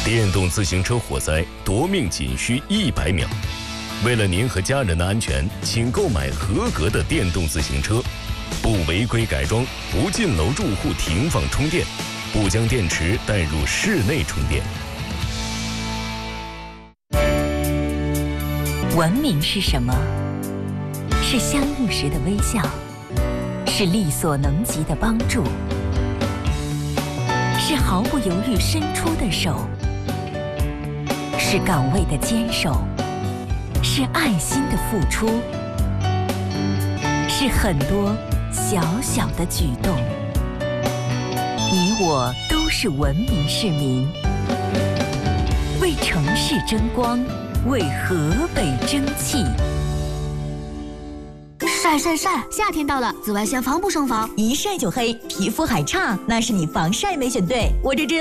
电动自行车火灾夺命仅需100秒。为了您和家人的安全，请购买合格的电动自行车，不违规改装，不进楼住户停放充电，不将电池带入室内充电。 文明是什么？是相遇时的微笑，是力所能及的帮助，是毫不犹豫伸出的手，是岗位的坚守，是爱心的付出，是很多小小的举动。你我都是文明市民，为城市争光，为河北争气。 晒，夏天到了，紫外线防不胜防， 一晒就黑，皮肤还差，那是你防晒没选对。我这支